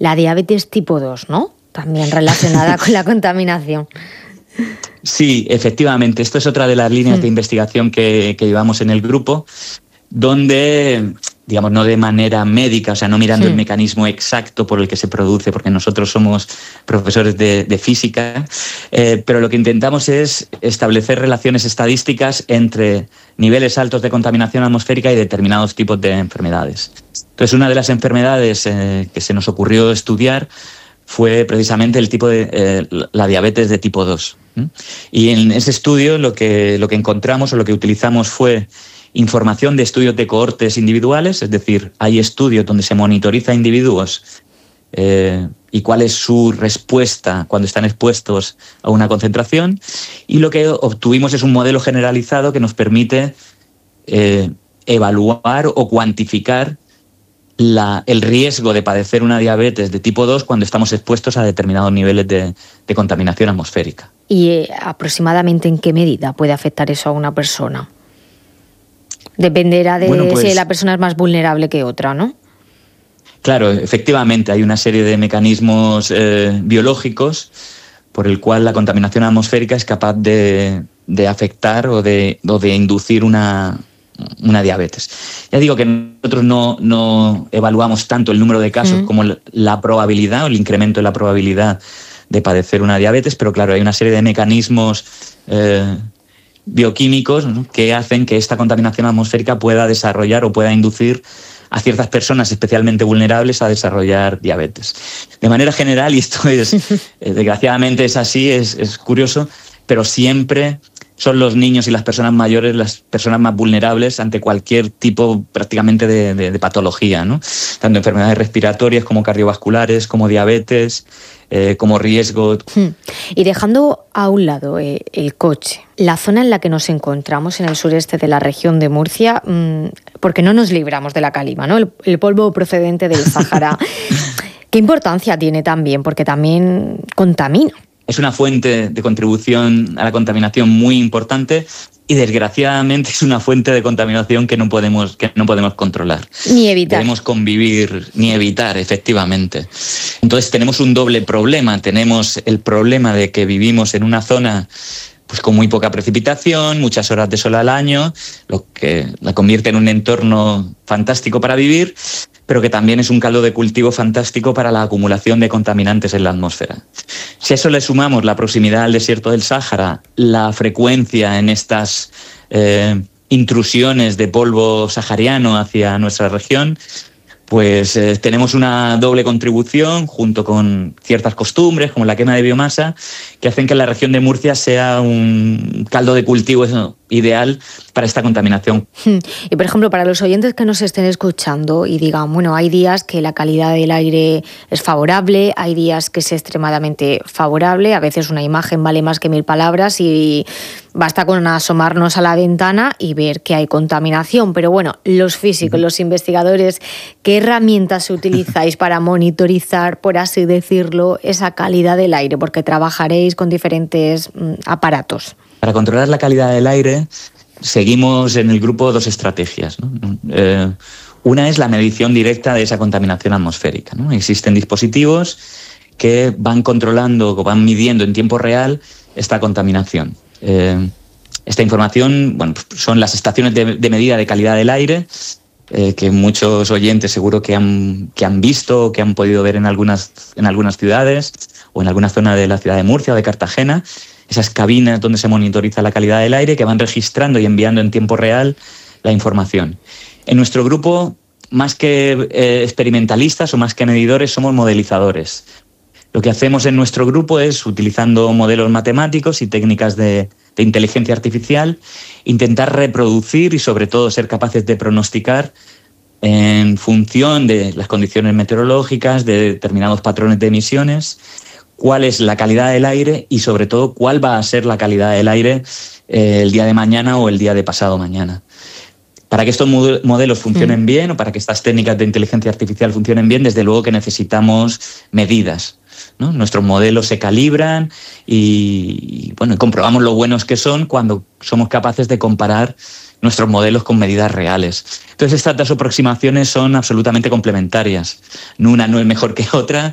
la diabetes tipo 2, ¿no? También relacionada con la contaminación. Sí, efectivamente. Esto es otra de las líneas de investigación que llevamos en el grupo, donde, digamos, no de manera médica, o sea, no mirando el mecanismo exacto por el que se produce, porque nosotros somos profesores de física, pero lo que intentamos es establecer relaciones estadísticas entre niveles altos de contaminación atmosférica y determinados tipos de enfermedades. Entonces, una de las enfermedades que se nos ocurrió estudiar fue precisamente el tipo de la diabetes de tipo 2. Y en ese estudio lo que encontramos o lo que utilizamos fue información de estudios de cohortes individuales, es decir, hay estudios donde se monitoriza a individuos y cuál es su respuesta cuando están expuestos a una concentración, y lo que obtuvimos es un modelo generalizado que nos permite evaluar o cuantificar el riesgo de padecer una diabetes de tipo 2 cuando estamos expuestos a determinados niveles de contaminación atmosférica. ¿Y aproximadamente en qué medida puede afectar eso a una persona? Dependerá de si la persona es más vulnerable que otra, ¿no? Claro, efectivamente, hay una serie de mecanismos biológicos por el cual la contaminación atmosférica es capaz de afectar o de inducir una diabetes. Ya digo que nosotros no evaluamos tanto el número de casos como la probabilidad o el incremento de la probabilidad de padecer una diabetes, pero claro, hay una serie de mecanismos bioquímicos, ¿no?, que hacen que esta contaminación atmosférica pueda desarrollar o pueda inducir a ciertas personas especialmente vulnerables a desarrollar diabetes. De manera general, y esto es desgraciadamente es así, es curioso, pero siempre son los niños y las personas mayores las personas más vulnerables ante cualquier tipo prácticamente de patología, ¿no? Tanto enfermedades respiratorias como cardiovasculares, como diabetes, como riesgo. Y dejando a un lado el coche, la zona en la que nos encontramos en el sureste de la región de Murcia, porque no nos libramos de la calima, ¿no? El polvo procedente del Sáhara. ¿Qué importancia tiene también? Porque también contamina. Es una fuente de contribución a la contaminación muy importante y desgraciadamente es una fuente de contaminación que no podemos controlar. Ni evitar. Debemos convivir, ni evitar, efectivamente. Entonces tenemos un doble problema. Tenemos el problema de que vivimos en una zona pues con muy poca precipitación, muchas horas de sol al año, lo que la convierte en un entorno fantástico para vivir, pero que también es un caldo de cultivo fantástico para la acumulación de contaminantes en la atmósfera. Si a eso le sumamos la proximidad al desierto del Sáhara, la frecuencia en estas intrusiones de polvo sahariano hacia nuestra región, pues tenemos una doble contribución junto con ciertas costumbres como la quema de biomasa que hacen que la región de Murcia sea un caldo de cultivo ideal para esta contaminación. Y por ejemplo, para los oyentes que nos estén escuchando y digan, bueno, hay días que la calidad del aire es favorable, hay días que es extremadamente favorable, a veces una imagen vale más que 1000 palabras y basta con asomarnos a la ventana y ver que hay contaminación. Pero bueno, los físicos, los investigadores, ¿qué herramientas utilizáis para monitorizar, por así decirlo, esa calidad del aire? Porque trabajaréis con diferentes aparatos. Para controlar la calidad del aire seguimos en el grupo 2 estrategias, ¿no? Una es la medición directa de esa contaminación atmosférica, ¿no? Existen dispositivos que van controlando o van midiendo en tiempo real esta contaminación. Esta información, bueno, son las estaciones de medida de calidad del aire, que muchos oyentes seguro que han visto o que han podido ver en algunas ciudades o en alguna zona de la ciudad de Murcia o de Cartagena. Esas cabinas donde se monitoriza la calidad del aire que van registrando y enviando en tiempo real la información. En nuestro grupo, más que experimentalistas o más que medidores, somos modelizadores. Lo que hacemos en nuestro grupo es, utilizando modelos matemáticos y técnicas de inteligencia artificial, intentar reproducir y sobre todo ser capaces de pronosticar en función de las condiciones meteorológicas, de determinados patrones de emisiones, cuál es la calidad del aire y sobre todo cuál va a ser la calidad del aire el día de mañana o el día de pasado mañana. Para que estos modelos funcionen bien o para que estas técnicas de inteligencia artificial funcionen bien, desde luego que necesitamos medidas, ¿no? Nuestros modelos se calibran y comprobamos lo buenos que son cuando somos capaces de comparar nuestros modelos con medidas reales. Entonces estas dos aproximaciones son absolutamente complementarias. Una no es mejor que otra,